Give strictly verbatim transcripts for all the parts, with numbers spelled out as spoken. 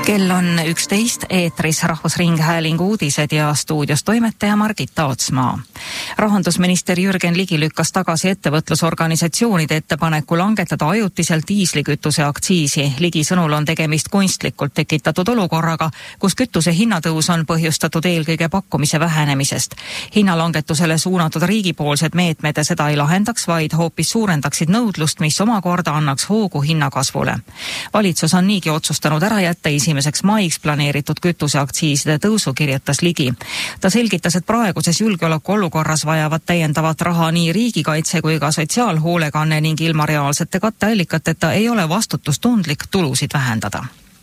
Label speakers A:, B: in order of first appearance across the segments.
A: Kell on üksteist, eetris Rahvusringhäälingu uudised ja stuudios toimetaja Margita Otsmaa. Rahandusminister Jürgen Ligi lükkas tagasi ettevõtlusorganisatsioonide ettepaneku langetada ajutiselt diislikütuse aktsiisi. Ligi sõnul on tegemist kunstlikult tekitatud olukorraga, kus kütuse hinnatõus on põhjustatud eelkõige pakkumise vähenemisest. Hinnalangetusele suunatud riigipoolsed meetmed seda ei lahendaks, vaid hoopis suurendaksid nõudlust, mis omakorda annaks hoogu hinnakasvule. Valitsus on niigi otsustanud ära jätta esimeseks maiks planeeritud kütuseaktsiiside tõusu, kirjutas Ligi. Ta selgitas, et praeguses julgeolekuolukorras vajavad täiendavat raha nii riigikaitse kui ka sotsiaalhoolekanne ning ilma reaalsete katteallikateta ei ole vastutustundlik tulusid vähendada.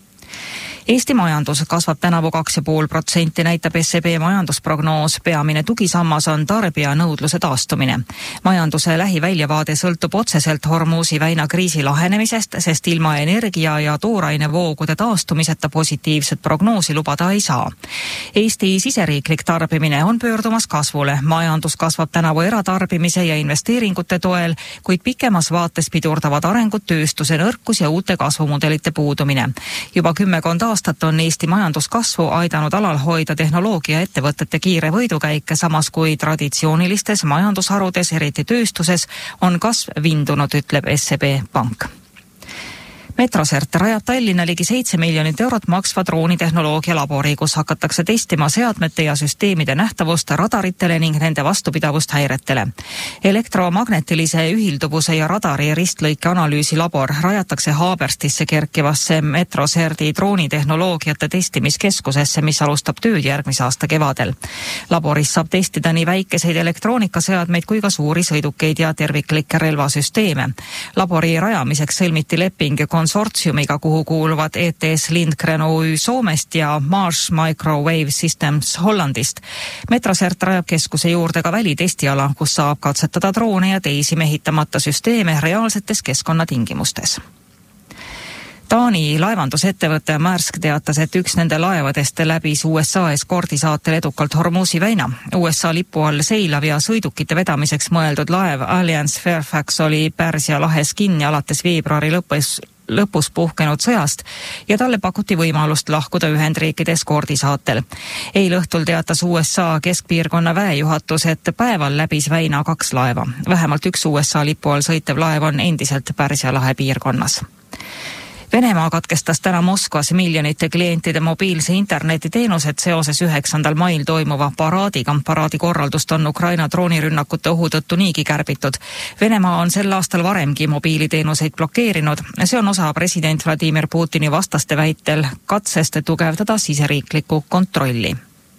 A: Eesti majandus kasvab tänavu kaks ja pool protsenti, näitab S E B majandusprognoos. Peamine tugisammas on tarbija nõudluse taastumine. Majanduse lähiväljavaade sõltub otseselt Hormuzi väina kriisi lahenemisest, sest ilma energia ja tooraine voogude taastumiseta positiivset prognoosi lubada ei saa. Eesti siseriiklik tarbimine on pöördumas kasvule. Majandus kasvab tänavu eratarbimise ja investeeringute toel, kuid pikemas vaates pidurdavad arengut tööstuse nõrkus ja uute kasvumudelite puudumine. Juba kümmekond aastat on Eesti majanduskasvu aidanud alal hoida tehnoloogia ettevõtete kiire võidukäike, samas kui traditsioonilistes majandusharudes, eriti tööstuses, on kasv vindunud, ütleb S E B Pank. Metrosert rajab Tallinna ligi seitse miljonit eurot maksva droonitehnoloogia labori, kus hakatakse testima seadmete ja süsteemide nähtavust radaritele ning nende vastupidavust häiretele. Elektromagnetilise ühilduvuse ja radari ristlõike analüüsi labor rajatakse Haaberstisse kerkivasse Metroserti droonitehnoloogiate testimiskeskusesse, mis alustab tööd järgmise aasta kevadel. Laboris saab testida nii väikeseid elektroonikaseadmeid kui ka suuri sõidukeid ja terviklikke relvasüsteeme. Labori rajamiseks sõlmiti leping konsortsiumiga, kuhu kuuluvad E T S Lindgren O Ü Soomest ja Mars Microwave Systems Hollandist. Metrosert rajab keskuse juurde ka välitestiala, kus saab katsetada droone ja teisi mehitamata süsteeme reaalsetes keskkonnatingimustes. Taani laevandusettevõte Maersk teatas, et üks nende laevadest läbis U S A eskordisaatel edukalt Hormuzi väina. U S A lipu all seilav ja sõidukite vedamiseks mõeldud laev Alliance Fairfax oli Pärsia lahes kinni alates veebruari lõpus lõpus puhkenud sõjast ja talle pakuti võimalust lahkuda Ühendriikide eskordisaatel. Eil õhtul teatas U S A keskpiirkonna väejuhatus, et päeval läbis väina kaks laeva. Vähemalt üks U S A lipu all sõitev laev on endiselt Pärsia lahe piirkonnas. Venemaa katkestas täna Moskvas miljonite klientide mobiilse internetiteenused seoses üheksandal mail toimuva paraadiga. Paraadi korraldust on Ukraina droonirünnakute ohu tõttu niigi kärbitud. Venemaa on sel aastal varemgi mobiiliteenuseid blokeerinud. See on osa president Vladimir Putini vastaste väitel katsest tugevdada siseriiklikku kontrolli.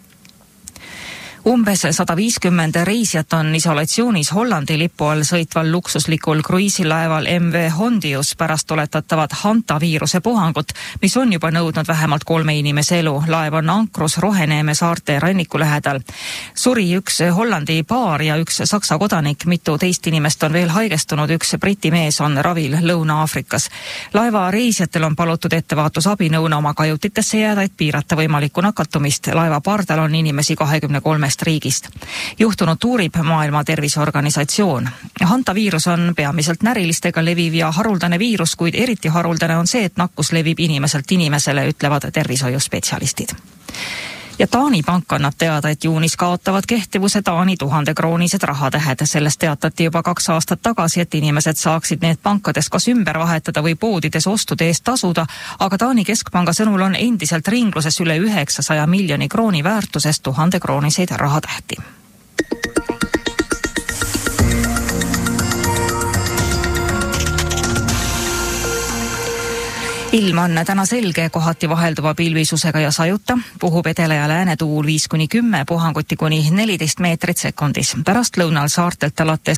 A: Umbes sada viiskümmend reisijat on isolatsioonis Hollandi lipu all sõitval luksuslikul kruiisilaeval M V Hondius pärast oletatavat hantaviiruse puhangut, mis on juba nõudnud vähemalt kolme inimese elu. Laev on ankrus Roheneeme saarte ranniku lähedal. Suri üks Hollandi paar ja üks Saksa kodanik, mitu teist inimest on veel haigestunud, üks Briti mees on ravil Lõuna-Aafrikas. Laeva reisijatel on palutud ettevaatusabinõuna oma kajutitesse jääda, et piirata võimalikku nakatumist. Laeva pardal on inimesi kahekümne kolmest riigist. Juhtunud tuurib Maailma Terviseorganisatsioon. Hantaviirus on peamiselt närilistega leviv ja haruldane viirus, kuid eriti haruldane on see, et nakkus levib inimeselt inimesele, ütlevad tervishoiuspetsialistid. Ja Taani pank annab teada, et juunis kaotavad kehtivuse Taani tuhandekroonised rahatähed. Sellest teatati juba kaks aastat tagasi, et inimesed saaksid need pankades kas ümber vahetada või poodides ostude eest tasuda, aga Taani keskpanga sõnul on endiselt ringluses üle üheksasaja miljoni krooni väärtusest tuhandekrooniseid rahatähti. Ilm on täna selge, kohati vahelduva pilvisusega ja sajuta, puhub edela ja lääne tuul viis kuni kümme, puhanguti kuni neliteist meetrit sekundis. Pärast lõunal saartelt alates